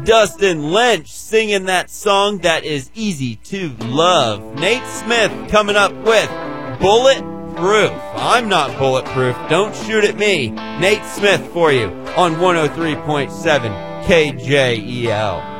Dustin Lynch singing that song that is easy to love. Nate Smith coming up with Bulletproof. I'm not bulletproof. Don't shoot at me. Nate Smith for you on 103.7 KJEL.